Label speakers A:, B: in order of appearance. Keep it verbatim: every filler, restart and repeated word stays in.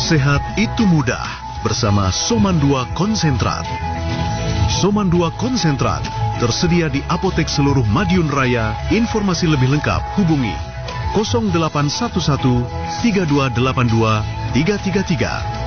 A: Sehat itu mudah bersama Soman dua Konsentrat. Soman dua Konsentrat tersedia di apotek seluruh Madiun Raya. Informasi lebih lengkap hubungi nol delapan satu satu tiga dua delapan dua tiga tiga tiga.